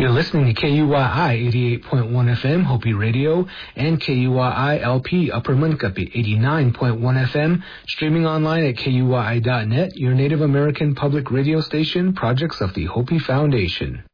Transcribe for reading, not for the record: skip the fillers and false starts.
You're listening to KUYI 88.1 FM, Hopi Radio, and KUYI LP Upper Munkapi 89.1 FM, streaming online at KUYI.net, your Native American public radio station, projects of the Hopi Foundation.